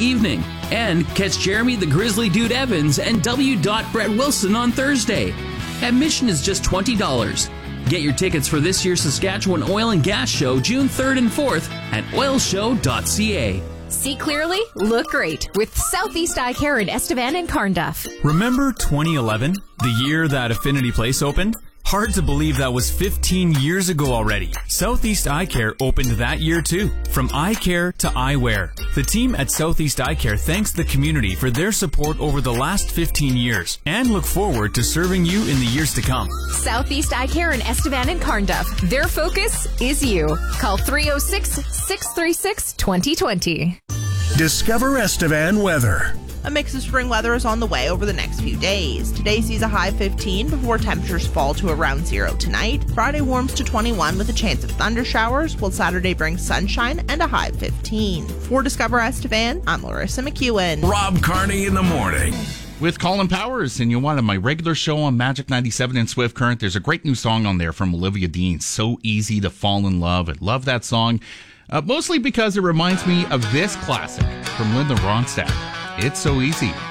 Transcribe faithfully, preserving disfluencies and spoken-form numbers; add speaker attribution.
Speaker 1: evening. And catch Jeremy the Grizzly Dude Evans and W. Brett Wilson on Thursday. Admission is just twenty dollars. Get your tickets for this year's Saskatchewan Oil and Gas Show June third and fourth at oil show dot c a.
Speaker 2: See clearly, look great with Southeast Eye Care in Estevan and Carnduff.
Speaker 3: Remember twenty eleven, the year that Affinity Place opened? Hard to believe that was fifteen years ago already. Southeast Eye Care opened that year too. From eye care to eyewear. The team at Southeast Eye Care thanks the community for their support over the last fifteen years and look forward to serving you in the years to come.
Speaker 2: Southeast Eye Care in Estevan and Carnduff. Their focus is you. Call three oh six, six three six, two oh two oh.
Speaker 4: Discover Estevan weather.
Speaker 5: A mix of spring weather is on the way over the next few days. Today sees a high fifteen before temperatures fall to around zero tonight. Friday warms to twenty-one with a chance of thunder showers, while Saturday brings sunshine and a high fifteen. For Discover Estevan, I'm Larissa McEwen.
Speaker 4: Rob Carney in the morning.
Speaker 6: With Colin Powers, and you wanted my regular show on Magic ninety-seven and Swift Current. There's a great new song on there from Olivia Dean, So Easy to Fall in Love. I love that song, uh, mostly because it reminds me of this classic from Linda Ronstadt. It's So Easy.